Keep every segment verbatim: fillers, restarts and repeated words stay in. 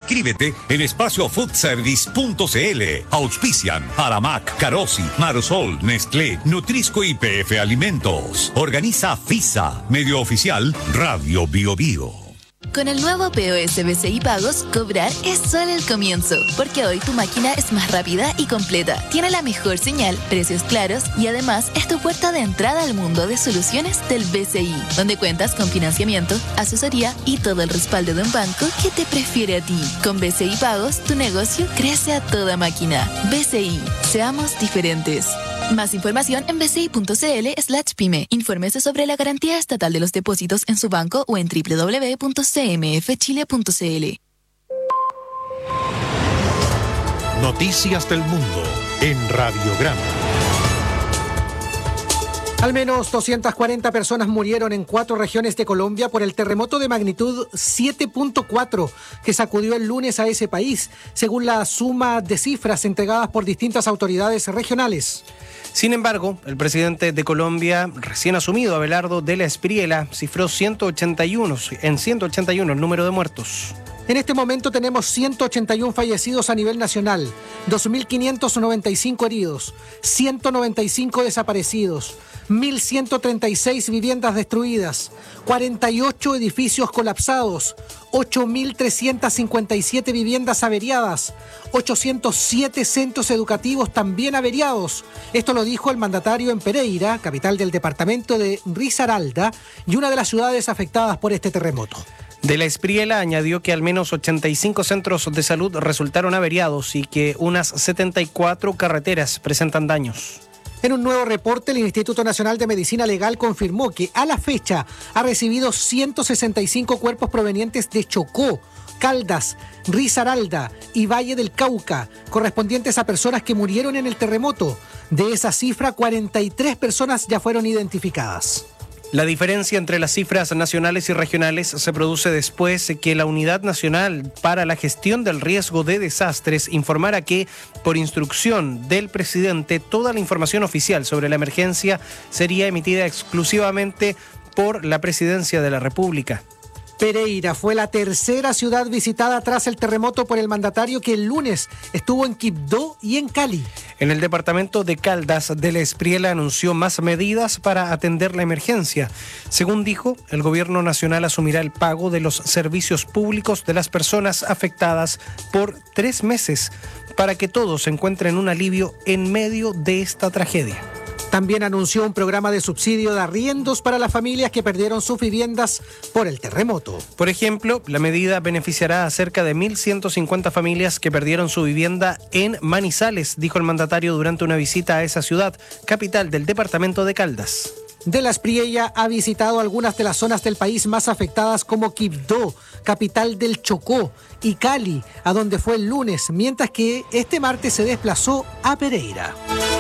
Inscríbete en espacio food service punto c l. Auspician Aramac, Carosi, Marsol, Nestlé, Nutrisco y P F Alimentos. Organiza FISA, medio oficial Radio Bio Bio. Con el nuevo P O S B C I Pagos, cobrar es solo el comienzo, porque hoy tu máquina es más rápida y completa, tiene la mejor señal, precios claros y además es tu puerta de entrada al mundo de soluciones del B C I, donde cuentas con financiamiento, asesoría y todo el respaldo de un banco que te prefiere a ti. Con B C I Pagos, tu negocio crece a toda máquina. B C I, seamos diferentes. Más información en bci.cl slash pyme. Infórmese sobre la garantía estatal de los depósitos en su banco o en doble u doble u doble u punto c m f chile punto c l. Noticias del Mundo en Radiograma. Al menos doscientas cuarenta personas murieron en cuatro regiones de Colombia por el terremoto de magnitud siete punto cuatro que sacudió el lunes a ese país, según la suma de cifras entregadas por distintas autoridades regionales. Sin embargo, el presidente de Colombia, recién asumido, Abelardo de la Espriella, cifró ciento ochenta y uno, en ciento ochenta y uno el número de muertos. En este momento tenemos ciento ochenta y uno fallecidos a nivel nacional, dos mil quinientos noventa y cinco heridos, ciento noventa y cinco desaparecidos, mil ciento treinta y seis viviendas destruidas, cuarenta y ocho edificios colapsados, ocho mil trescientas cincuenta y siete viviendas averiadas, ochocientos siete centros educativos también averiados. Esto lo dijo el mandatario en Pereira, capital del departamento de Risaralda y una de las ciudades afectadas por este terremoto. De la Espriella añadió que al menos ochenta y cinco centros de salud resultaron averiados y que unas setenta y cuatro carreteras presentan daños. En un nuevo reporte, el Instituto Nacional de Medicina Legal confirmó que a la fecha ha recibido ciento sesenta y cinco cuerpos provenientes de Chocó, Caldas, Risaralda y Valle del Cauca, correspondientes a personas que murieron en el terremoto. De esa cifra, cuarenta y tres personas ya fueron identificadas. La diferencia entre las cifras nacionales y regionales se produce después que la Unidad Nacional para la Gestión del Riesgo de Desastres informara que, por instrucción del presidente, toda la información oficial sobre la emergencia sería emitida exclusivamente por la Presidencia de la República. Pereira fue la tercera ciudad visitada tras el terremoto por el mandatario, que el lunes estuvo en Quibdó y en Cali. En el departamento de Caldas, de la Espriella anunció más medidas para atender la emergencia. Según dijo, el gobierno nacional asumirá el pago de los servicios públicos de las personas afectadas por tres meses para que todos encuentren un alivio en medio de esta tragedia. También anunció un programa de subsidio de arriendos para las familias que perdieron sus viviendas por el terremoto. Por ejemplo, la medida beneficiará a cerca de mil ciento cincuenta familias que perdieron su vivienda en Manizales, dijo el mandatario durante una visita a esa ciudad, capital del departamento de Caldas. De la Espriella ha visitado algunas de las zonas del país más afectadas, como Quibdó, capital del Chocó, y Cali, a donde fue el lunes, mientras que este martes se desplazó a Pereira.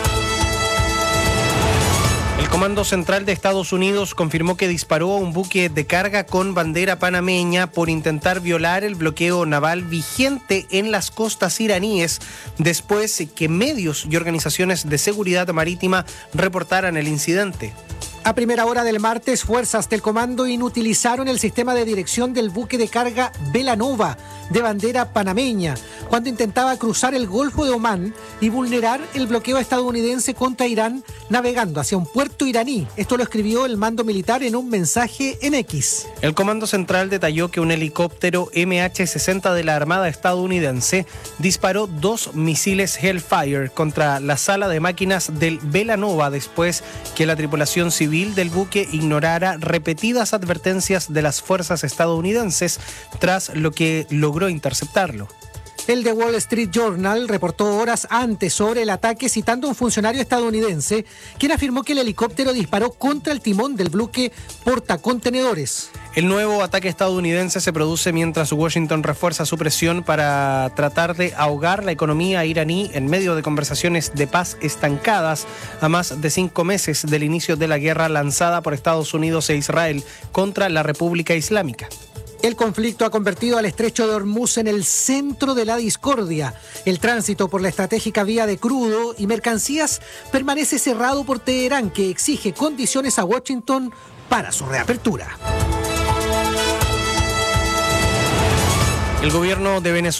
El Comando Central de Estados Unidos confirmó que disparó a un buque de carga con bandera panameña por intentar violar el bloqueo naval vigente en las costas iraníes, después que medios y organizaciones de seguridad marítima reportaran el incidente. A primera hora del martes, fuerzas del comando inutilizaron el sistema de dirección del buque de carga Belanova, de bandera panameña, cuando intentaba cruzar el Golfo de Omán y vulnerar el bloqueo estadounidense contra Irán navegando hacia un puerto iraní. Esto lo escribió el mando militar en un mensaje en X. El Comando Central detalló que un helicóptero eme hache sesenta de la Armada estadounidense disparó dos misiles Hellfire contra la sala de máquinas del Belanova después que la tripulación civil del buque ignorara repetidas advertencias de las fuerzas estadounidenses, tras lo que logró interceptarlo. El The Wall Street Journal reportó horas antes sobre el ataque, citando a un funcionario estadounidense, quien afirmó que el helicóptero disparó contra el timón del buque portacontenedores. El nuevo ataque estadounidense se produce mientras Washington refuerza su presión para tratar de ahogar la economía iraní en medio de conversaciones de paz estancadas a más de cinco meses del inicio de la guerra lanzada por Estados Unidos e Israel contra la República Islámica. El conflicto ha convertido al estrecho de Hormuz en el centro de la discordia. El tránsito por la estratégica vía de crudo y mercancías permanece cerrado por Teherán, que exige condiciones a Washington para su reapertura. El gobierno de Venezuela